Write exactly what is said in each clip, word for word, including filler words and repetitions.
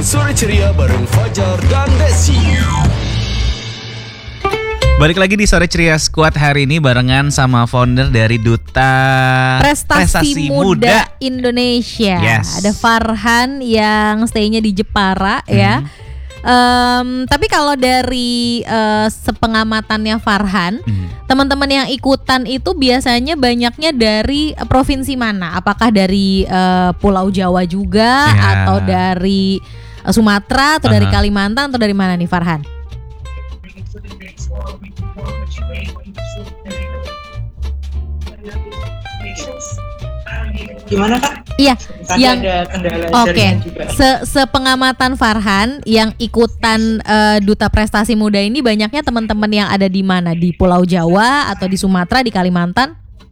Sore Ceria bareng Fajar dan Desi. Balik lagi di Sore Ceria Squad hari ini barengan sama founder dari Duta Prestasi, Prestasi Muda, Muda Indonesia. Yes. Ada Farhan yang stay-nya di Jepara mm-hmm. ya. Um, tapi kalau dari uh, sepengamatannya Farhan, mm. teman-teman yang ikutan itu biasanya banyaknya dari uh, provinsi mana? Apakah dari uh, Pulau Jawa juga, yeah. atau dari uh, Sumatera, atau uh-huh. dari Kalimantan, atau dari mana nih Farhan? Gimana Kak? Iya, yang oke. Okay. Se sepengamatan Farhan yang ikutan uh, Duta Prestasi Muda ini banyaknya teman-teman yang ada di mana? Di Pulau Jawa atau di Sumatera, di Kalimantan?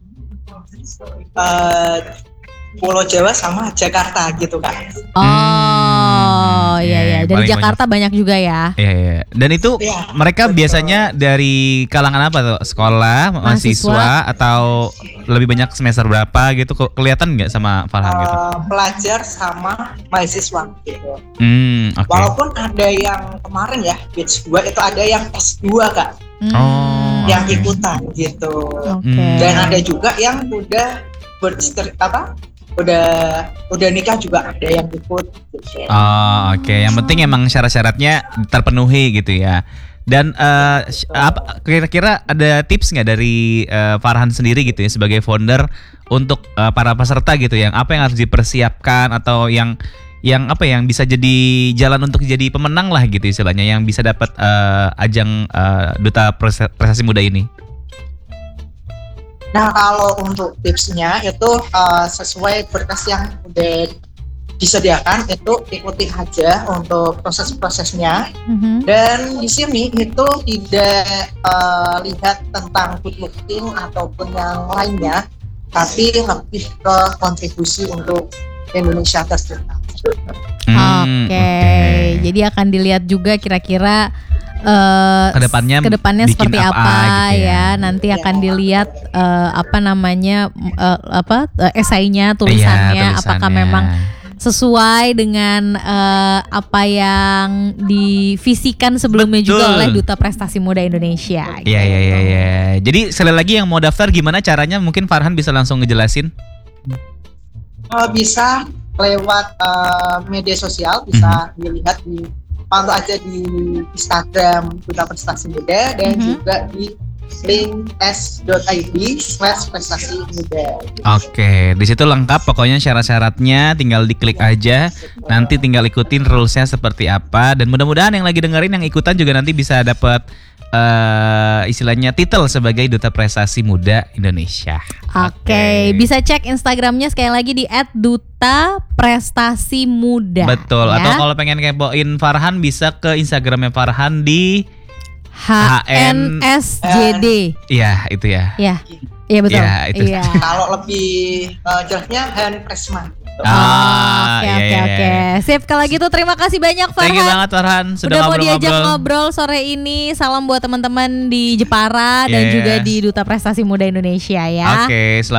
Uh, Pulau Jawa sama Jakarta gitu Kak. Oh, iya hmm, iya. Dari Jakarta banyak. banyak juga ya. Iya iya. Dan itu ya, mereka betul. Biasanya dari kalangan apa tuh? Sekolah, mahasiswa, mahasiswa atau lebih banyak semester berapa gitu? Kelihatan nggak sama Farhan uh, gitu? Pelajar sama mahasiswa gitu. Hmm, okay. Walaupun ada yang kemarin ya, batch dua itu ada yang S dua Kak. Oh, yang okay. ikutan gitu. Okay. Dan ada juga yang udah bercer apa? udah udah nikah juga ada yang ikut gitu. Oh oke, okay. Yang penting emang syarat-syaratnya terpenuhi gitu ya. Dan uh, apa kira-kira ada tips nggak dari uh, Farhan sendiri gitu ya sebagai founder untuk uh, para peserta gitu yang apa yang harus dipersiapkan atau yang yang apa yang bisa jadi jalan untuk jadi pemenang lah gitu istilahnya yang bisa dapat uh, ajang uh, Duta Prestasi Muda ini. Nah kalau untuk tipsnya itu uh, sesuai berkas yang udah disediakan itu ikuti aja untuk proses-prosesnya mm-hmm. dan di sini itu tidak uh, lihat tentang good looking ataupun yang lainnya tapi lebih ke kontribusi untuk Indonesia tercinta. Hmm, Oke, okay. okay. Jadi akan dilihat juga kira-kira Uh, kedepannya, kedepannya seperti apa, apa gitu ya. ya nanti ya. akan dilihat uh, apa namanya uh, apa uh, esainya tulisannya ya, apakah memang sesuai dengan uh, apa yang divisikan sebelumnya Betul. juga oleh Duta Prestasi Muda Indonesia. Iya iya iya ya. Jadi sekali lagi yang mau daftar gimana caranya mungkin Farhan bisa langsung ngejelasin? Uh, bisa lewat uh, media sosial bisa mm-hmm. dilihat di pantau aja di Instagram Duta Prestasi Muda dan mm-hmm. juga di link s dot i d slash prestasi muda. Oke, di situ lengkap pokoknya syarat-syaratnya, tinggal diklik aja. Nanti tinggal ikutin rulesnya seperti apa dan mudah-mudahan yang lagi dengerin yang ikutan juga nanti bisa dapat uh, istilahnya titel sebagai Duta Prestasi Muda Indonesia. Oke, okay. Bisa cek Instagramnya sekali lagi di et duta prestasi muda. Betul. Ya? Atau kalau pengen kepoin Farhan bisa ke Instagramnya Farhan di H N S J D. Iya, itu ya. Iya. Iya betul. Ya, itu. Iya. Kalau lebih uh, jelasnya Han Presman. Ah, oke oke oke. Sip kalau gitu terima kasih banyak Farhan. Thank you banget Farhan sudah Udah mau diajak ngobrol. ngobrol sore ini. Salam buat teman-teman di Jepara yeah. dan juga di Duta Prestasi Muda Indonesia ya. Oke, okay,